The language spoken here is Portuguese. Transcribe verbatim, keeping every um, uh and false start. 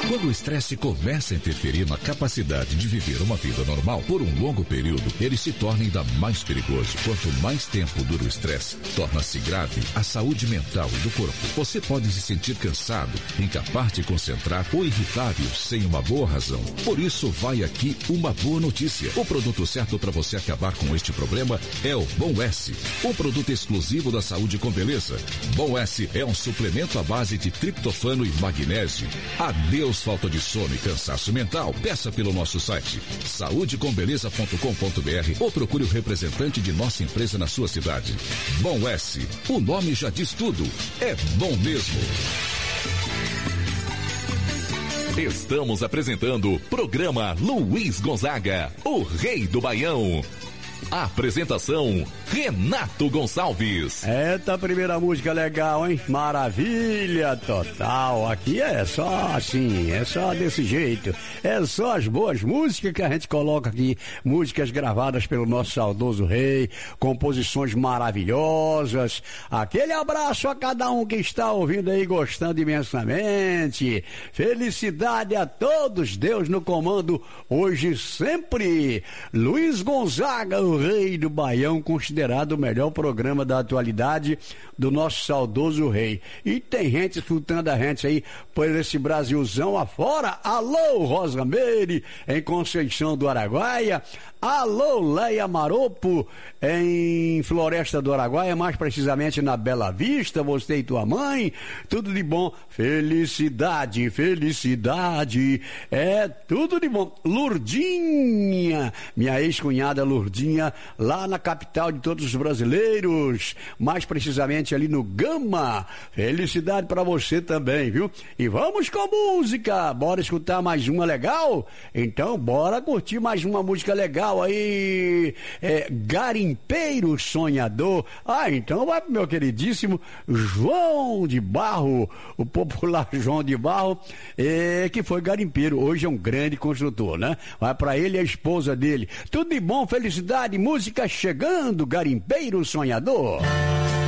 Quando o estresse começa a interferir na capacidade de viver uma vida normal por um longo período, ele se torna ainda mais perigoso. Quanto mais tempo dura o estresse, torna-se grave a saúde mental e do corpo. Você pode se sentir cansado, incapaz de concentrar ou irritável sem uma boa razão. Por isso, vai aqui uma boa notícia. O produto certo para você acabar com este problema é o Bom S, um produto exclusivo da Saúde com Beleza. Bom S é um suplemento à base de triptofano e magnésio. Adeus falta de sono e cansaço mental. Peça pelo nosso site saúde com beleza ponto com ponto br ou procure o representante de nossa empresa na sua cidade. Bom S, o nome já diz tudo. É bom mesmo. Estamos apresentando o programa Luiz Gonzaga, o Rei do Baião. Apresentação, Renato Gonçalves. Eita, primeira música legal, hein? Maravilha total. Aqui é só assim, é só desse jeito. É só as boas músicas que a gente coloca aqui. Músicas gravadas pelo nosso saudoso rei, composições maravilhosas. Aquele abraço a cada um que está ouvindo aí, gostando imensamente. Felicidade a todos, Deus no comando, hoje e sempre. Luiz Gonzaga, o Rei do Baião, considerado o melhor programa da atualidade do nosso saudoso rei. E tem gente escutando a gente aí por esse Brasilzão afora. Alô, Rosa Meire, em Conceição do Araguaia. Alô, Leia Maropo, em Floresta do Araguaia, mais precisamente na Bela Vista, você e tua mãe. Tudo de bom. Felicidade, felicidade. É tudo de bom. Lurdinha, minha ex-cunhada Lurdinha, lá na capital de todos os brasileiros, mais precisamente ali no Gama. Felicidade pra você também, viu? E vamos com música. Bora escutar mais uma legal? Então bora curtir mais uma música legal aí. É, Garimpeiro Sonhador. Ah, então vai pro meu queridíssimo João de Barro, o popular João de Barro, é, que foi garimpeiro, hoje é um grande construtor, né? Vai pra ele e a esposa dele. Tudo de bom, felicidade, música chegando, Garimpeiro Sonhador.